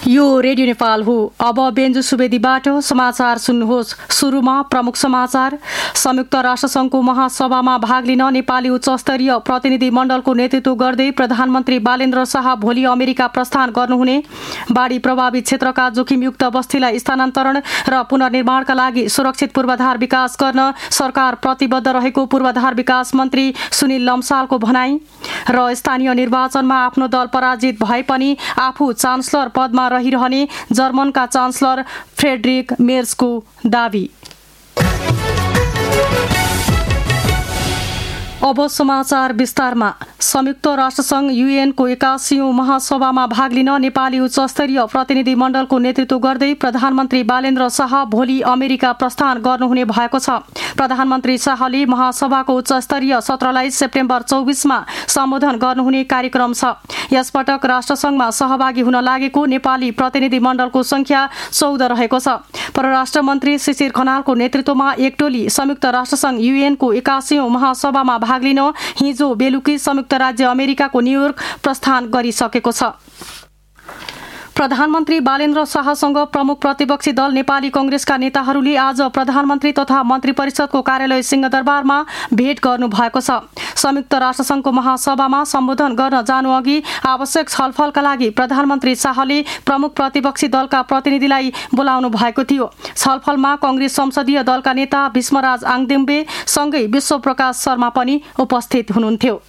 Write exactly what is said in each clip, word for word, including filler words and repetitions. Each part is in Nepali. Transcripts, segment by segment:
यो रेडियो नेपाल हो। अब बेन्जु सुवेदीबाट समाचार सुन्नुहोस्। सुरुमा प्रमुख समाचार। संयुक्त राष्ट्रसङ्घको महासभामा भाग लिन नेपाली उच्चस्तरीय प्रतिनिधि मण्डलको नेतृत्व गर्दै प्रधानमन्त्री बालेन्द्र शाह भोलि अमेरिका प्रस्थान गर्नुहुने। बाढी प्रभावित क्षेत्रका जोखिमयुक्त बस्तीलाई स्थानान्तरण र पुनर्निर्माणका लागि सुरक्षित पूर्वाधार विकास गर्न सरकार प्रतिबद्ध रहेको पूर्वाधार विकास मन्त्री सुनिल लम्सालको भनाई। र स्थानीय निर्वाचनमा आफ्नो दल पराजित भए पनि आफू चान्सलर पदमा रहिरहने जर्मनका चान्सलर फ्रेडरिक मेर्सको दावी। अब समाचार विस्तारमा। संयुक्त राष्ट्रसङ्घ युएनको एकासीौं महासभामा भाग लिन नेपाली उच्चस्तरीय प्रतिनिधि मण्डलको नेतृत्व गर्दै प्रधानमन्त्री बालेन्द्र शाह भोलि अमेरिका प्रस्थान गर्नुहुने भएको छ। प्रधानमन्त्री शाहले महासभाको उच्चस्तरीय सत्रलाई सेप्टेम्बर चौबिसमा सम्बोधन गर्नुहुने कार्यक्रम छ। यसपटक राष्ट्रसङ्घमा सहभागी हुन लागेको नेपाली प्रतिनिधि मण्डलको संख्या चौध रहेको छ। परराष्ट्र मन्त्री शिशिर खनालको नेतृत्वमा एक टोली संयुक्त राष्ट्रसङ्घ युएनको एकासीौं महासभामा भाग लिन हिजो बेलुकी संयुक्त राज्य अमेरिकाको न्युयोर्क प्रस्थान गरिसकेको छ। प्रधानमन्त्री बालेन्द्र शाहसँग प्रमुख प्रतिपक्षी दल नेपाली कांग्रेसका नेताहरूले आज प्रधानमन्त्री तथा मन्त्री परिषदको कार्यालय सिंहदरबारमा भेट गर्नु भएको छ। संयुक्त राष्ट्रसङ्घको महासभामा सम्बोधन गर्न जानु अघि आवश्यक छलफलका लागि प्रधानमन्त्री शाहले प्रमुख प्रतिपक्षी दलका प्रतिनिधिलाई बोलाउनु भएको थियो। छलफलमा कांग्रेस संसदीय दलका नेता भीष्मराज आङदेम्बे सँगै विश्वप्रकाश शर्मा पनि उपस्थित हुनुहुन्थ्यो।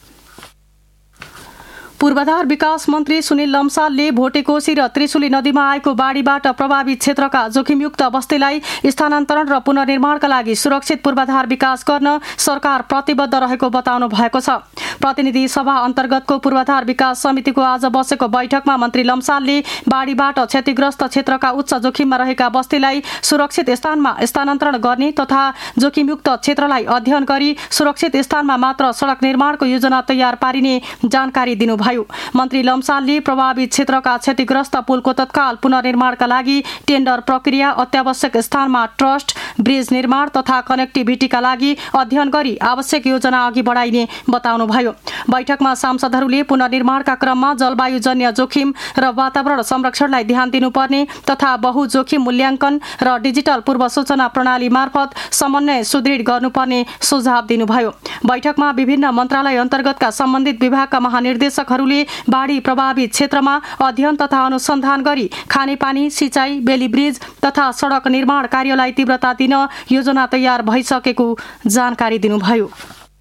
पूर्वाधार विकास मन्त्री सुनिल लम्सालले भोटेकोशी र त्रिशुली नदीमा आएको बाढीबाट प्रभावित क्षेत्रका जोखिमयुक्त बस्तीलाई स्थानान्तरण र पुनर्निर्माणका लागि सुरक्षित पूर्वाधार विकास गर्न सरकार प्रतिबद्ध रहेको बताउनु भएको छ। प्रतिनिधि सभा अन्तर्गतको पूर्वाधार विकास समितिको आज बसेको बैठकमा मन्त्री लम्सालले बाढीबाट क्षतिग्रस्त क्षेत्रका उच्च जोखिममा रहेका बस्तीलाई सुरक्षित स्थानमा स्थानान्तरण गर्ने तथा जोखिमयुक्त क्षेत्रलाई अध्ययन गरी सुरक्षित स्थानमा मात्र सडक निर्माणको योजना तयार पारिने जानकारी दिनुभयो। मन्त्री लम्सालले प्रभावित क्षेत्रका क्षतिग्रस्त पुलको तत्काल पुनर्निर्माणका लागि टेन्डर प्रक्रिया, अत्यावश्यक स्थानमा ट्रस्ट, ब्रिज निर्माण तथा कनेक्टिभिटीका लागि अध्ययन गरी आवश्यक योजना अघि बढाइने बताउनुभयो। बैठकमा सांसदहरूले पुनर्निर्माणका क्रममा जलवायुजन्य जोखिम र वातावरण संरक्षणलाई ध्यान दिनुपर्ने तथा बहुजोखिम मूल्याङ्कन र डिजिटल पूर्व सूचना प्रणाली मार्फत समन्वय सुदृढ गर्नुपर्ने सुझाव दिनुभयो। बैठकमा विभिन्न मन्त्रालय अन्तर्गतका सम्बन्धित विभागका महानिर्देशक बाढी प्रभावित क्षेत्रमा अध्ययन तथा अनुसन्धान गरी खानेपानी, सिंचाई, बेली ब्रिज तथा सडक निर्माण कार्यलाई तीव्रता दिन योजना तयार भइसकेको जानकारी दिनुभयो।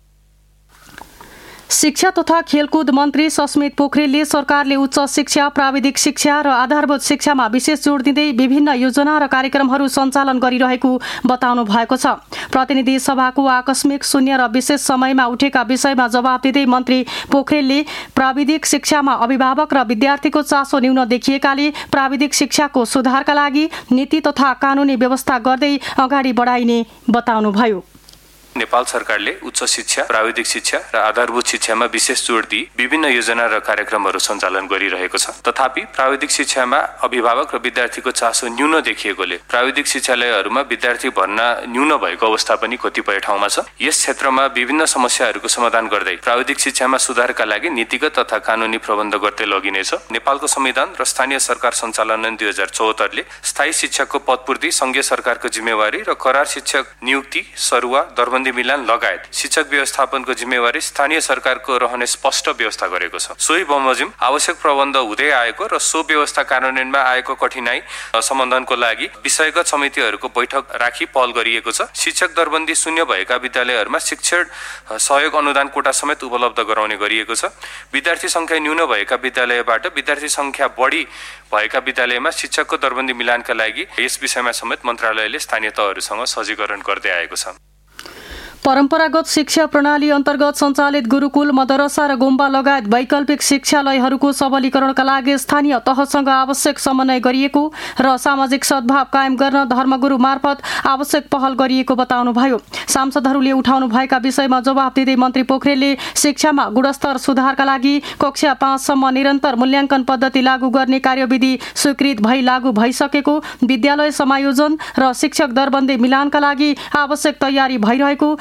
शिक्षा तथा खेलकुद मन्त्री सस्मित पोखरेलले सरकारले उच्च शिक्षा, प्राविधिक शिक्षा र आधारभूत शिक्षामा विशेष जोड दिँदै विभिन्न योजना र कार्यक्रमहरू सञ्चालन गरिरहेको बताउनु भएको छ। प्रतिनिधि सभाको आकस्मिक शून्य र विशेष समयमा उठेका विषयमा जवाब दिँदै मन्त्री पोखरेलले प्राविधिक शिक्षामा अभिभावक र विद्यार्थीको चासो न्यून देखिएकाले प्राविधिक शिक्षाको सुधारका लागि नीति तथा कानुनी व्यवस्था गर्दै अगाडि बढाइने बताउनुभयो। नेपाल सरकारले उच्च शिक्षा, प्राविधिक शिक्षा र आधारभूत शिक्षामा विशेष जोड दिई विभिन्न योजना र कार्यक्रमहरू सञ्चालन गरिरहेको छ। तथापि प्राविधिक शिक्षामा अभिभावक र विद्यार्थीको चासो न्यून देखिएकोले प्राविधिक शिक्षालयहरूमा विद्यार्थी भर्ना न्यून भएको अवस्था पनि कतिपय ठाउँमा छ। यस क्षेत्रमा विभिन्न समस्याहरूको समाधान गर्दै प्राविधिक शिक्षामा सुधारका लागि नीतिगत तथा कानुनी प्रबन्ध गर्दै लगिनेछ। नेपालको संविधान र स्थानीय सरकार सञ्चालन ऐन दुई हजार चौहत्तरले स्थायी शिक्षकको पदपूर्ति संघीय सरकारको जिम्मेवारी र करार शिक्षक नियुक्ति, सरुवा, दरबन्दी मिलान लगायत शिक्षक व्यवस्थापनको जिम्मेवारी स्थानीय सरकारको रहने स्पष्ट व्यवस्था गरेको छ। सोही बमोजिम आवश्यक प्रबन्ध हुँदै आएको र सो व्यवस्था कार्यान्वयनमा आएको कठिनाई समाधानको लागि विषयगत समितिहरूको बैठक राखी पहल गरिएको छ। शिक्षक दरबन्दी शून्य भएका विद्यालयहरूमा शिक्षण सहयोग अनुदान कोटा समेत उपलब्ध गराउने गरिएको छ। विद्यार्थी संख्या न्यून भएका विद्यालयबाट विद्यार्थी संख्या बढी भएका विद्यालयमा शिक्षकको दरबन्दी मिलानका लागि यस विषयमा समेत मन्त्रालयले स्थानीय तहहरूसँग सहजीकरण गर्दै आएको छ। परम्परागत शिक्षा प्रणाली अन्तर्गत सञ्चालित गुरुकुल, मदरसा र गुम्बा लगायत वैकल्पिक शिक्षालयहरूको सबलीकरणका लागि स्थानीय तहसँग आवश्यक समन्वय गरिएको र सामाजिक सद्भाव कायम गर्न धर्मगुरु मार्फत आवश्यक पहल गरिएको बताउनुभयो। सांसदहरूले उठाउनु भएका विषयमा जवाब दिँदै मन्त्री पोखरेलले शिक्षामा गुणस्तर सुधारका लागि कक्षा पाँचसम्म निरन्तर मूल्याङ्कन पद्धति लागू गर्ने कार्यविधि स्वीकृत भई लागू भइसकेको, विद्यालय समायोजन र शिक्षक दरबन्दी मिलानका लागि आवश्यक तयारी भइरहेको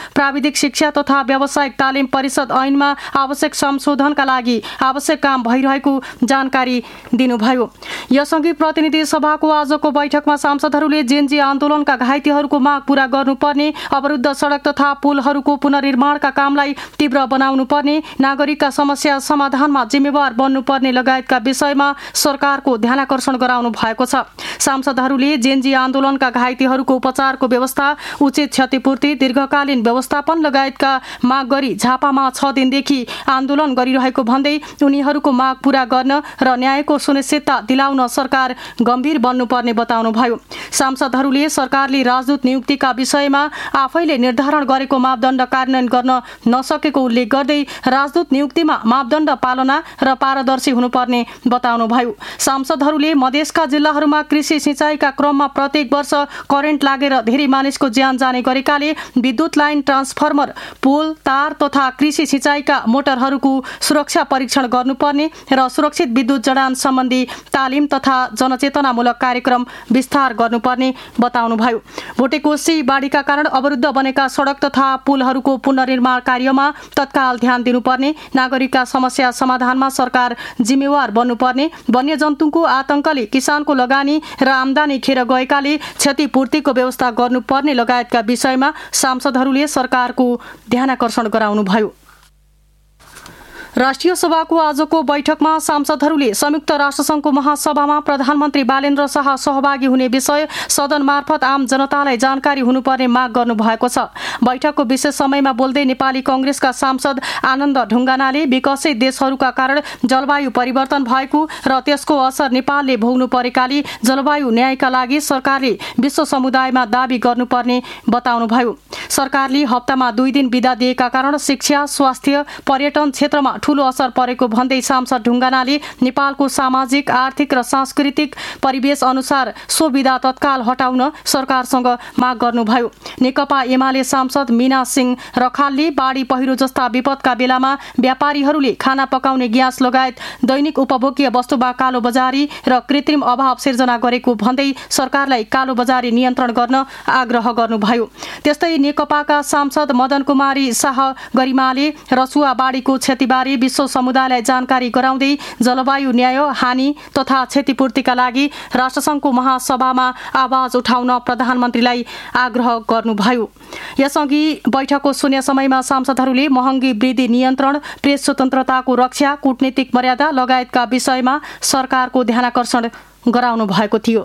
प्राविधिक शिक्षा तथा व्यावसायिक तालिम परिषद ऐनमा आवश्यक संशोधनका लागि आवश्यक काम भइरहेको जानकारी दिनुभयो। यसअघि प्रतिनिधि सभाको आजको बैठकमा सांसदहरूले जेनजी आन्दोलनका घाइतेहरूको माग पूरा गर्नुपर्ने, अवरुद्ध सडक तथा पुलहरूको पुनर्निर्माणका कामलाई तीव्र बनाउनुपर्ने, नागरिकका समस्या समाधानमा जिम्मेवार बन्नुपर्ने लगायतका विषयमा सरकारको ध्यानाकर्षण गराउनु भएको छ। सांसदहरूले जेनजी आन्दोलनका घाइतेहरूको उपचारको व्यवस्था, उचित क्षतिपूर्ति, दीर्घकालीन व्यवस्थापन लगायतका माग गरी झापामा छ दिनदेखि आन्दोलन गरिरहेको भन्दै उनीहरूको माग पूरा गर्न र न्यायको सुनिश्चितता दिलाउन सरकार गम्भीर बन्नुपर्ने बताउनुभयो। सांसदहरूले सरकारले राजदूत नियुक्तिका विषयमा आफैले निर्धारण गरेको मापदण्ड कार्यान्वयन गर्न नसकेको उल्लेख गर्दै राजदूत नियुक्तिमा मापदण्ड पालना र पारदर्शी हुनुपर्ने बताउनुभयो। सांसदहरूले मधेसका जिल्लाहरूमा कृषि सिँचाइका क्रममा प्रत्येक वर्ष करेन्ट लागेर धेरै मानिसको ज्यान जाने गरेकाले विद्युत लाइन, ट्रान्सफर्मर, पोल, तार तथा कृषि सिँचाइका मोटरहरूको सुरक्षा परीक्षण गर्नुपर्ने र सुरक्षित विद्युत जडान सम्बन्धी तालिम तथा जनचेतनामूलक कार्यक्रम विस्तार गर्नुपर्ने बताउनुभयो। भोटेकोशी बाढीका कारण अवरुद्ध बनेका सडक तथा पुलहरूको पुनर्निर्माण कार्यमा तत्काल ध्यान दिनुपर्ने, नागरिकका समस्या समाधानमा सरकार जिम्मेवार बन्नुपर्ने, वन्यजन्तुको आतंकले किसानको लगानी र आमदानी खेर गएकाले क्षतिपूर्तिको व्यवस्था गर्नुपर्ने लगायतका विषयमा सांसदहरूले सरकारको ध्यानाकर्षण गराउनुभयो। राष्ट्रिय सभाको आजको बैठकमा सांसदहरूले संयुक्त राष्ट्रसङ्घको महासभामा प्रधानमन्त्री बालेन्द्र शाह सहभागी हुने विषय सदन मार्फत आम जनतालाई जानकारी हुनुपर्ने माग गर्नुभएको छ। बैठकको विशेष समयमा बोल्दै नेपाली कांग्रेसका सांसद आनन्द ढुङ्गानाले विकसित देशहरूका कारण जलवायु परिवर्तन भएको र त्यसको असर नेपालले भोग्नु परेकाले जलवायु न्यायका लागि सरकारले विश्व समुदायमा दाबी गर्नुपर्ने बताउनुभयो। सरकारले हप्तामा दुई दिन बिदा दिएका कारण शिक्षा, स्वास्थ्य, पर्यटन क्षेत्रमा ठूलो असर परेको भन्दै सांसद ढुङ्गानाले नेपालको सामाजिक, आर्थिक र सांस्कृतिक परिवेश अनुसार सो बिदा तत्काल हटाउन सरकारसँग माग गर्नुभयो। नेकपा एमाले सांसद मीना सिंह रखालले बाढी, पहिरो जस्ता विपदका बेलामा व्यापारीहरूले खाना पकाउने ग्यास लगायत दैनिक उपभोग्य वस्तुमा कालोबजारी र कृत्रिम अभाव सिर्जना गरेको भन्दै सरकारलाई कालोबजारी नियन्त्रण गर्न आग्रह गर्नुभयो। त्यस्तै नेकपाका सांसद मदन कुमारी शाह गरिमाले रसुवा बाढीको क्षतिबारे विश्व समुदायलाई जानकारी गराउँदै जलवायु न्याय, हानि तथा क्षतिपूर्तिका लागि राष्ट्रसङ्घको महासभामा आवाज उठाउन प्रधानमन्त्रीलाई आग्रह गर्नुभयो। यसअघि बैठकको शून्य समयमा सांसदहरूले महँगी वृद्धि नियन्त्रण, प्रेस स्वतन्त्रताको रक्षा, कूटनीतिक मर्यादा लगायतका विषयमा सरकारको ध्यानाकर्षण गराउनु भएको थियो।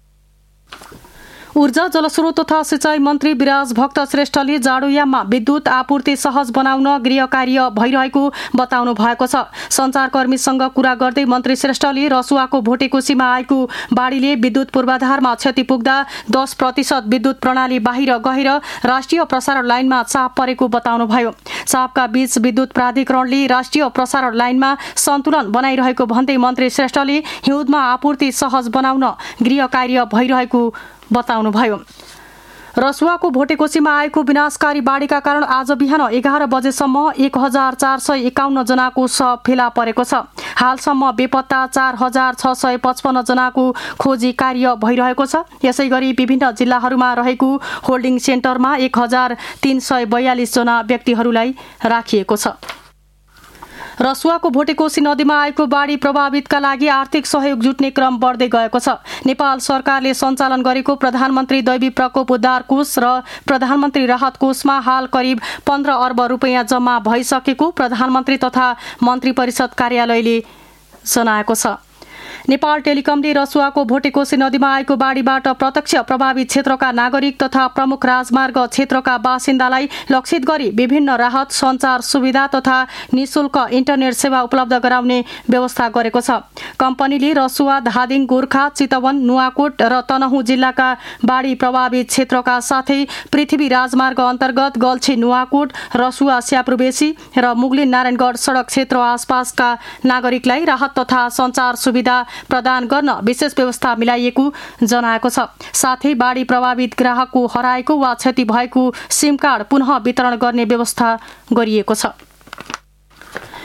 ऊर्जा, जलस्रोत तथा सिंचाई मन्त्री विराज भक्त श्रेष्ठले जाडोयाममा विद्युत आपूर्ति सहज बनाउन गृह कार्य भइरहेको बताउनु भएको छ। सञ्चारकर्मीसँग कुरा गर्दै मन्त्री श्रेष्ठले रसुवाको भोटेकोशीमा आएको बाढीले विद्युत पूर्वाधारमा क्षति पुग्दा दस प्रतिशत विद्युत प्रणाली बाहिर गएर राष्ट्रिय प्रसारण लाइनमा चाप परेको बताउनुभयो। चापका बीच विद्युत प्राधिकरणले राष्ट्रिय प्रसारण लाइनमा सन्तुलन बनाइरहेको भन्दै मन्त्री श्रेष्ठले हिउँदमा आपूर्ति सहज बनाउन गृह कार्य भइरहेको बताउनुभयो। रसुवाको भोटेकोशीमा आएको विनाशकारी बाढीका कारण आज बिहान एघार बजेसम्म एक हजार चार सय एकाउन्न जनाको शव फेला परेको छ। हालसम्म बेपत्ता चार हजार छ सय पचपन्न जनाको खोजी कार्य भइरहेको छ। यसै गरी विभिन्न जिल्लाहरूमा रहेको होल्डिङ सेन्टरमा एक हजार तीन सय बयालिस जना व्यक्तिहरूलाई राखिएको छ। रसुवाको भोटेकोशी नदीमा आएको बाढी प्रभावितका लागि आर्थिक सहयोग जुट्ने क्रम बढ्दै गएको छ। नेपाल सरकारले सञ्चालन गरेको प्रधानमन्त्री दैवी प्रकोप उद्धार कोष र प्रधानमन्त्री राहत कोषमा हाल करिब पन्ध्र अर्ब रुपियाँ जम्मा भइसकेको प्रधानमन्त्री तथा मन्त्री परिषद कार्यालयले जनाएको छ। नेपाल टेलिकमले रसुवाको भोटेकोशी नदीमा आएको बाढीबाट प्रत्यक्ष प्रभावित क्षेत्रका नागरिक तथा प्रमुख राजमार्ग क्षेत्रका बासिन्दालाई लक्षित गरी विभिन्न राहत, सञ्चार सुविधा तथा निशुल्क इन्टरनेट सेवा उपलब्ध गराउने व्यवस्था गरेको छ। कम्पनीले रसुवा, धादिङ, गोर्खा, चितवन, नुवाकोट र तनहुँ जिल्लाका बाढी प्रभावित क्षेत्रका साथै पृथ्वी राजमार्ग अन्तर्गत गल्छी, नुवाकोट, रसुवा, स्यापुरबेसी र मुगलिन नारायणगढ सडक क्षेत्र आसपासका नागरिकलाई राहत तथा सञ्चार सुविधा प्रदान गर्न विशेष व्यवस्था मिलाइएको जनाएको छ। साथै बाढी प्रभावित ग्राहकको हराएको वा क्षति भएको सिम कार्ड पुनः वितरण गर्ने व्यवस्था गरिएको छ।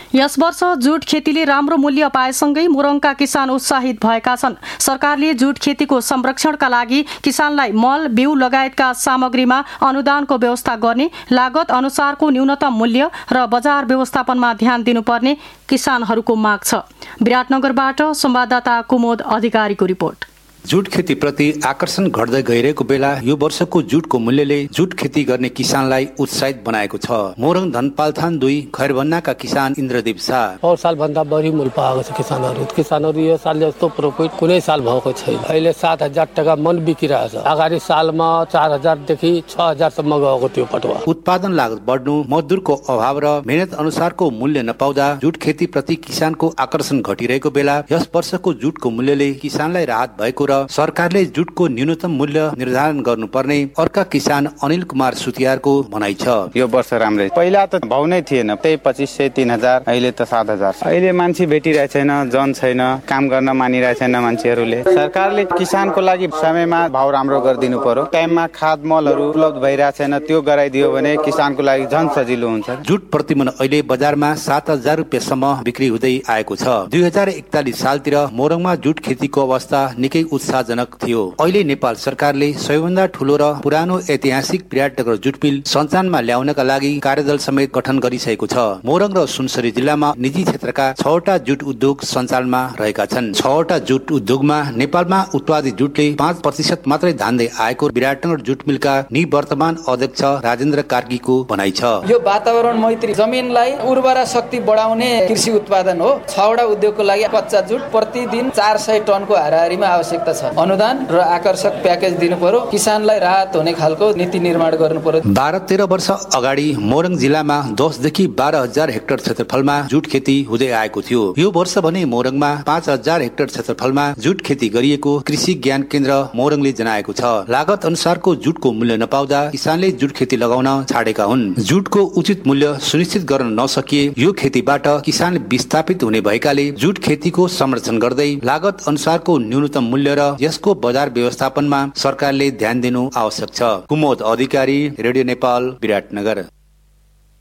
यस वर्ष जुट खेतीले राम्रो मूल्य पाएसँगै मोरङका किसान उत्साहित भएका छन्। सरकारले जुट खेतीको संरक्षणका लागि किसानलाई मल, बिउ लगायतका सामग्रीमा अनुदानको व्यवस्था गर्ने, लागत अनुसारको न्यूनतम मूल्य र बजार व्यवस्थापनमा ध्यान दिनुपर्ने किसानहरूको माग छ। विराटनगरबाट संवाददाता कुमोद अधिकारीको रिपोर्ट। जुट खेतीप्रति आकर्षण घट्दै गइरहेको बेला यो वर्षको जुटको मूल्यले जुट खेती गर्ने किसानलाई उत्साहित बनाएको छ। मोरङ धनपालथान दुई खैरभन्नाका किसान इन्द्रदीप शाह। और साल भन्दा बढी मूल्य पाएको छ किसानहरू। किसानहरू यो साल जस्तो प्रॉफिट कुनै साल भएको छैन। अहिले सात हजार टका मन बिकिरहेछ। अगाडि सालमा चार हजारदेखि छ हजारसम्म गएको थियो पटुवा। उत्पादन लागत बढ्नु, मजदुरको अभाव र मेहनत अनुसारको मूल्य नपाउँदा जुट खेती प्रति किसानको आकर्षण घटिरहेको बेला यस वर्षको जुटको मूल्यले किसानलाई राहत भएको र सरकारले जुटको न्यूनतम मूल्य निर्धारण गर्नुपर्ने अर्का किसान अनिल कुमार सुतियारको भनाइ छ। यो वर्ष राम्रै, पहिला त भाउ नै थिएन, त्यही पच्चिस सय तीन हजार, अहिले त सात हजार। अहिले मान्छे भेटिरहेको छैन, जन छैन, काम गर्न मानिरहेको छैन मान्छेहरूले। सरकारले किसानको लागि समयमा भाउ राम्रो गरिदिनु पर्यो। टाइममा खाद मलहरू उपलब्ध भइरहेको छैन, त्यो गराइदियो भने किसानको लागि झन सजिलो हुन्छ। जुट प्रतिमन अहिले बजारमा सात हजार रुपियाँसम्म बिक्री हुँदै आएको छ। दुई हजार एकतालिस सालतिर मोरङमा जुट खेतीको अवस्था निकै उत्साहजनक थियो। अहिले नेपाल सरकारले सबैभन्दा ठूलो र पुरानो ऐतिहासिक विराटनगर जुट मिल सञ्चालनमा ल्याउनका लागि कार्यदल समेत गठन गरिसकेको छ। मोरङ र सुनसरी जिल्लामा निजी क्षेत्रका छवटा जुट उद्योग सञ्चालनमा रहेका छन्। छवटा जुट उद्योगमा नेपालमा उत्पादित जुटले पाँच प्रतिशत मात्रै धान्दै आएको विराटनगर जुट मिलका निवर्तमान अध्यक्ष राजेन्द्र कार्कीको भनाइ छ। यो वातावरण मैत्री जमिनलाई उर्वरा शक्ति बढाउने कृषि उत्पादन हो। छवटा उद्योगको लागि कच्चा जुट प्रतिदिन चार सय टनको हाराहारीमा आवश्यकता छ। अनुदान र आकर्षक प्याकेज दिनु पर्यो। किसानलाई राहत हुने खालको नीति निर्माण गर्नु पर्यो। बाह्र तेह्र वर्ष अगाडि मोरङ जिल्लामा दसदेखि बाह्र हजार हेक्टर क्षेत्रफलमा जुट खेती हुँदै आएको थियो। यो वर्ष भने मोरङमा पाँच हजार हेक्टर क्षेत्रफलमा जुट खेती गरिएको कृषि ज्ञान केन्द्र मोरङले जनाएको छ। लागत अनुसारको जुटको मूल्य नपाउँदा किसानले जुट खेती लगाउन छाडेका हुन्। जुटको उचित मूल्य सुनिश्चित गर्न नसकिए यो खेतीबाट किसान विस्थापित हुने भएकाले जुट खेतीको संरक्षण गर्दै लागत अनुसारको न्यूनतम मूल्य र यसको बजार व्यवस्थापनमा सरकारले ध्यान दिनु आवश्यक छ। कुमोद अधिकारी, रेडियो नेपाल, विराटनगर।